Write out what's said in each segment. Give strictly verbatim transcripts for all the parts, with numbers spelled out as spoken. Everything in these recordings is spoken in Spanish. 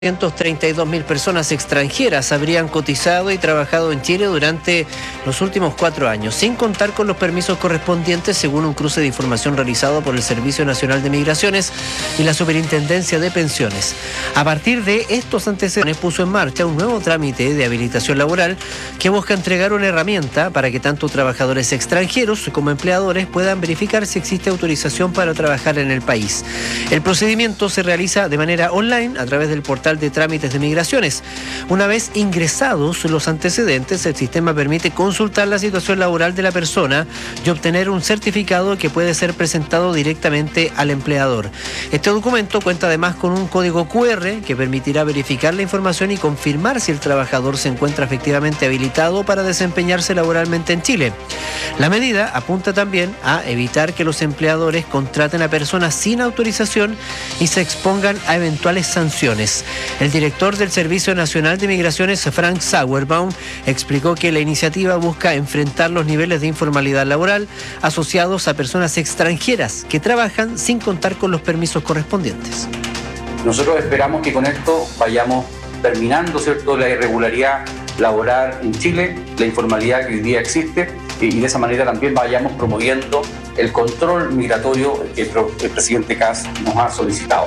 ciento treinta y dos mil personas extranjeras habrían cotizado y trabajado en Chile durante los últimos cuatro años, sin contar con los permisos correspondientes, según un cruce de información realizado por el Servicio Nacional de Migraciones y la Superintendencia de Pensiones. A partir de estos antecedentes, puso en marcha un nuevo trámite de habilitación laboral que busca entregar una herramienta para que tanto trabajadores extranjeros como empleadores puedan verificar si existe autorización para trabajar en el país. El procedimiento se realiza de manera online a través del portal de trámites de migraciones. Una vez ingresados los antecedentes, el sistema permite consultar la situación laboral de la persona y obtener un certificado que puede ser presentado directamente al empleador. Este documento cuenta además con un código cu erre que permitirá verificar la información y confirmar si el trabajador se encuentra efectivamente habilitado para desempeñarse laboralmente en Chile. La medida apunta también a evitar que los empleadores contraten a personas sin autorización y se expongan a eventuales sanciones. El director del Servicio Nacional de Migraciones, Frank Sauerbaum, explicó que la iniciativa busca enfrentar los niveles de informalidad laboral asociados a personas extranjeras que trabajan sin contar con los permisos correspondientes. Nosotros esperamos que con esto vayamos terminando, ¿cierto?, la irregularidad laboral en Chile, la informalidad que hoy día existe, y de esa manera también vayamos promoviendo el control migratorio que el presidente Kast nos ha solicitado.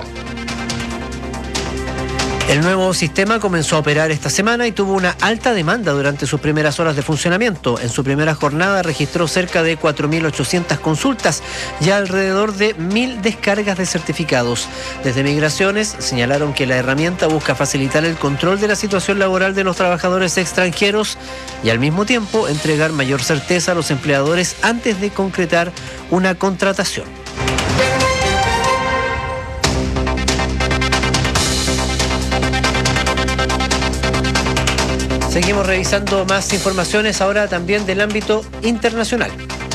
El nuevo sistema comenzó a operar esta semana y tuvo una alta demanda durante sus primeras horas de funcionamiento. En su primera jornada registró cerca de cuatro mil ochocientas consultas y alrededor de mil descargas de certificados. Desde Migraciones señalaron que la herramienta busca facilitar el control de la situación laboral de los trabajadores extranjeros y al mismo tiempo entregar mayor certeza a los empleadores antes de concretar una contratación. Seguimos revisando más informaciones ahora también del ámbito internacional.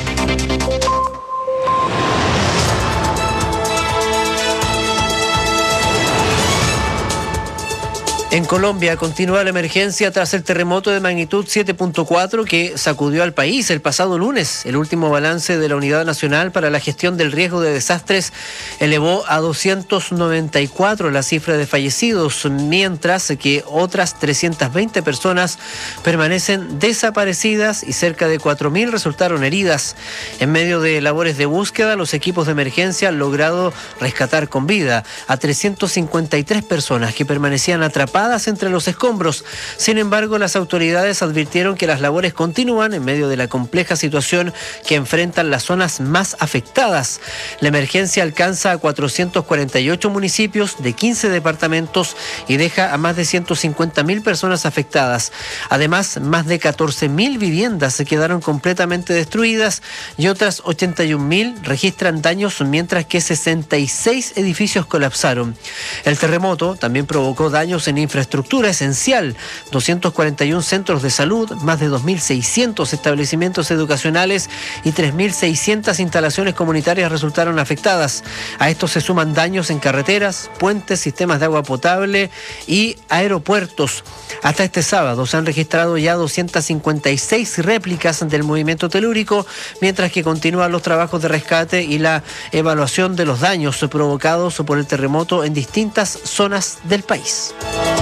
En Colombia continúa la emergencia tras el terremoto de magnitud siete punto cuatro que sacudió al país el pasado lunes. El último balance de la Unidad Nacional para la Gestión del Riesgo de Desastres elevó a doscientos noventa y cuatro la cifra de fallecidos, mientras que otras trescientas veinte personas permanecen desaparecidas y cerca de cuatro mil resultaron heridas. En medio de labores de búsqueda, los equipos de emergencia han logrado rescatar con vida a trescientas cincuenta y tres personas que permanecían atrapadas entre los escombros. Sin embargo, las autoridades advirtieron que las labores continúan en medio de la compleja situación que enfrentan las zonas más afectadas. La emergencia alcanza a cuatrocientos cuarenta y ocho municipios de quince departamentos y deja a más de ciento cincuenta mil personas afectadas. Además, más de catorce mil viviendas se quedaron completamente destruidas y otras ochenta y un mil registran daños, mientras que sesenta y seis edificios colapsaron. El terremoto también provocó daños en infraestructura esencial, doscientos cuarenta y uno centros de salud, más de dos mil seiscientos establecimientos educacionales y tres mil seiscientas instalaciones comunitarias resultaron afectadas. A esto se suman daños en carreteras, puentes, sistemas de agua potable y aeropuertos. Hasta este sábado se han registrado ya doscientas cincuenta y seis réplicas del movimiento telúrico, mientras que continúan los trabajos de rescate y la evaluación de los daños provocados por el terremoto en distintas zonas del país.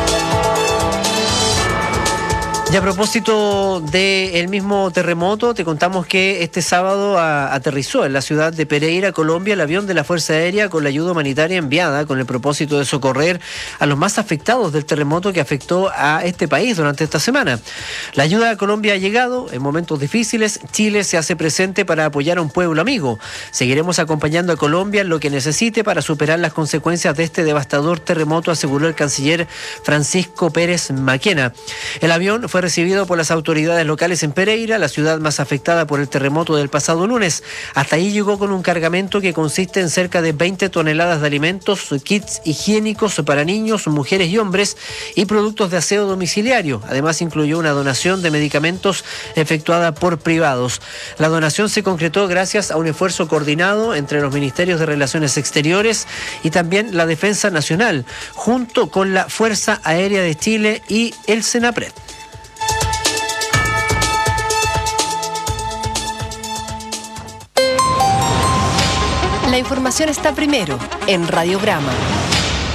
Y a propósito del mismo terremoto, te contamos que este sábado a, aterrizó en la ciudad de Pereira, Colombia, el avión de la Fuerza Aérea con la ayuda humanitaria enviada con el propósito de socorrer a los más afectados del terremoto que afectó a este país durante esta semana. La ayuda a Colombia ha llegado en momentos difíciles. Chile se hace presente para apoyar a un pueblo amigo. Seguiremos acompañando a Colombia en lo que necesite para superar las consecuencias de este devastador terremoto, aseguró el canciller Francisco Pérez Maquena. El avión fue Fue recibido por las autoridades locales en Pereira, la ciudad más afectada por el terremoto del pasado lunes. Hasta ahí llegó con un cargamento que consiste en cerca de veinte toneladas de alimentos, kits higiénicos para niños, mujeres y hombres y productos de aseo domiciliario. Además, incluyó una donación de medicamentos efectuada por privados. La donación se concretó gracias a un esfuerzo coordinado entre los Ministerios de Relaciones Exteriores y también la Defensa Nacional, junto con la Fuerza Aérea de Chile y el SENAPRED. La información está primero en Radiograma.